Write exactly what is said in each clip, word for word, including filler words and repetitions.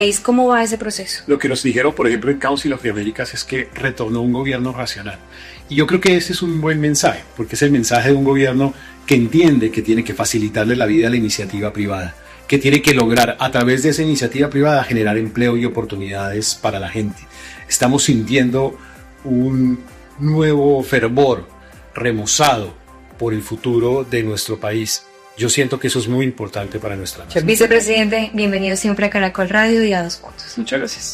¿Cómo va ese proceso? Lo que nos dijeron, por ejemplo, en Council of the Americas es que retornó un gobierno racional. Y yo creo que ese es un buen mensaje, porque es el mensaje de un gobierno que entiende que tiene que facilitarle la vida a la iniciativa privada, que tiene que lograr a través de esa iniciativa privada generar empleo y oportunidades para la gente. Estamos sintiendo un nuevo fervor remozado por el futuro de nuestro país. Yo siento que eso es muy importante para nuestra nación. Vicepresidente, bienvenido siempre a Caracol Radio y a Dos Puntos. Muchas gracias.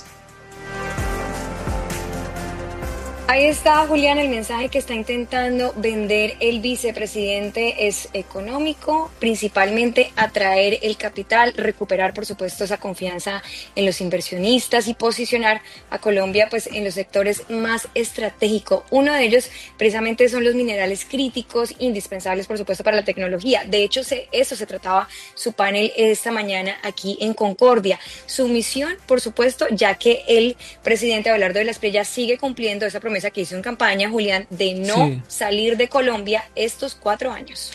Ahí está, Julián, el mensaje que está intentando vender el vicepresidente es económico, principalmente atraer el capital, recuperar, por supuesto, esa confianza en los inversionistas y posicionar a Colombia pues, en los sectores más estratégicos. Uno de ellos, precisamente, son los minerales críticos, indispensables, por supuesto, para la tecnología. De hecho, se, eso se trataba su panel esta mañana aquí en Concordia. Su misión, por supuesto, ya que el presidente Abelardo de la Espriella sigue cumpliendo esa promesa que hizo en campaña, Julián, de no sí. salir de Colombia estos cuatro años.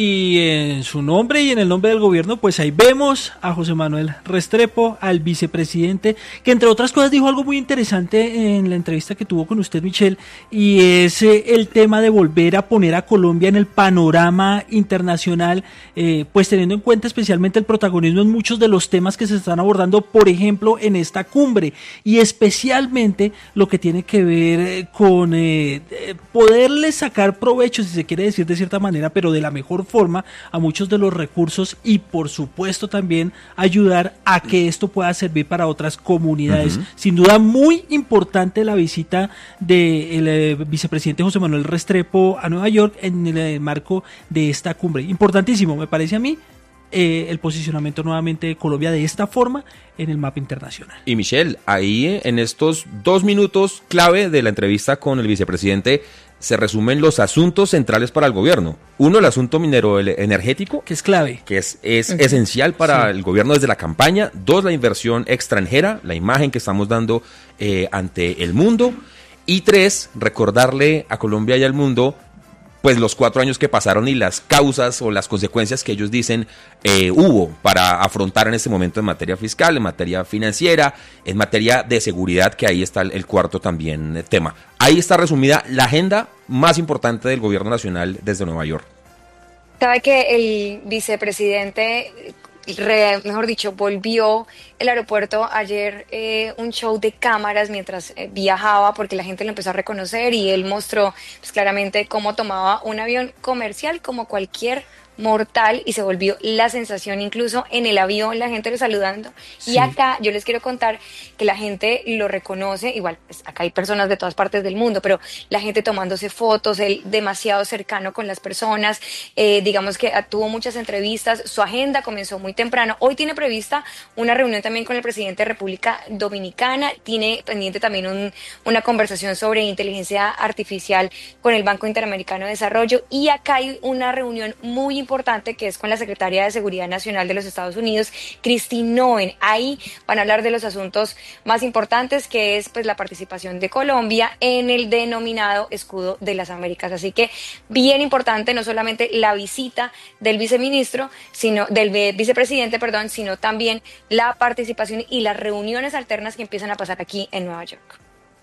Y en su nombre y en el nombre del gobierno, pues ahí vemos a José Manuel Restrepo, al vicepresidente, que entre otras cosas dijo algo muy interesante en la entrevista que tuvo con usted, Michelle, y es eh, el tema de volver a poner a Colombia en el panorama internacional, eh, pues teniendo en cuenta especialmente el protagonismo en muchos de los temas que se están abordando, por ejemplo, en esta cumbre, y especialmente lo que tiene que ver con eh, poderle sacar provecho, si se quiere decir de cierta manera, pero de la mejor forma a muchos de los recursos y por supuesto también ayudar a que esto pueda servir para otras comunidades. Uh-huh. Sin duda muy importante la visita del de vicepresidente José Manuel Restrepo a Nueva York en el marco de esta cumbre. Importantísimo, me parece a mí, eh, el posicionamiento nuevamente de Colombia de esta forma en el mapa internacional. Y Michelle, ahí en estos dos minutos clave de la entrevista con el vicepresidente se resumen los asuntos centrales para el gobierno. Uno, el asunto minero energético, que es clave, que es, es uh-huh. esencial para sí. el gobierno desde la campaña. Dos, la inversión extranjera, la imagen que estamos dando eh, ante el mundo. Y tres, recordarle a Colombia y al mundo pues los cuatro años que pasaron y las causas o las consecuencias que ellos dicen eh, hubo para afrontar en este momento en materia fiscal, en materia financiera, en materia de seguridad, que ahí está el, el cuarto también eh, tema. Ahí está resumida la agenda más importante del gobierno nacional desde Nueva York. Sabe que el vicepresidente, re, mejor dicho, volvió el aeropuerto ayer eh, un show de cámaras mientras eh, viajaba, porque la gente lo empezó a reconocer y él mostró pues, claramente cómo tomaba un avión comercial como cualquier mortal y se volvió la sensación incluso en el avión, la gente lo saludando. Sí. Y acá yo les quiero contar que la gente lo reconoce, igual pues acá hay personas de todas partes del mundo, pero la gente tomándose fotos, él demasiado cercano con las personas, eh, digamos que tuvo muchas entrevistas, su agenda comenzó muy temprano. Hoy tiene prevista una reunión también con el presidente de República Dominicana, tiene pendiente también un, una conversación sobre inteligencia artificial con el Banco Interamericano de Desarrollo, y acá hay una reunión muy importante importante que es con la Secretaria de Seguridad Nacional de los Estados Unidos, Kristi Noem. Ahí van a hablar de los asuntos más importantes, que es pues la participación de Colombia en el denominado Escudo de las Américas. Así que bien importante no solamente la visita del viceministro, sino del vicepresidente, perdón, sino también la participación y las reuniones alternas que empiezan a pasar aquí en Nueva York.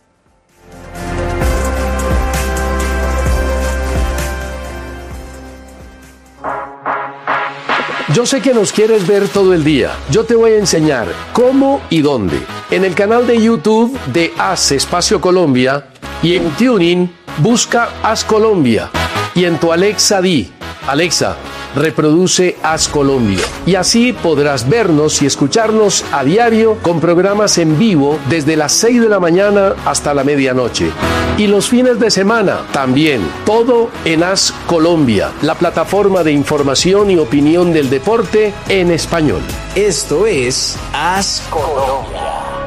Yo sé que nos quieres ver todo el día. Yo te voy a enseñar cómo y dónde. En el canal de YouTube de Haz Espacio Colombia y en TuneIn busca Haz Colombia. Y en tu Alexa di, Alexa, reproduce Haz Colombia. Y así podrás vernos y escucharnos a diario con programas en vivo desde las seis de la mañana hasta la medianoche. Y los fines de semana también, todo en Haz Colombia, la plataforma de información y opinión del deporte en español. Esto es Haz Colombia.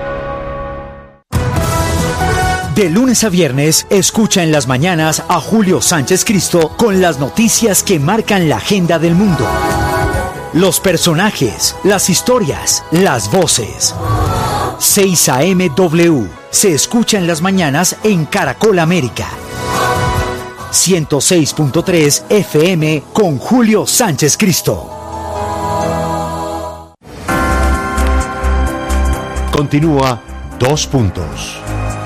De lunes a viernes, escucha en las mañanas a Julio Sánchez Cristo con las noticias que marcan la agenda del mundo. Los personajes, las historias, las voces. seis A M W se escucha en las mañanas en Caracol América. ciento seis punto tres F M con Julio Sánchez Cristo. Continúa Dos Puntos.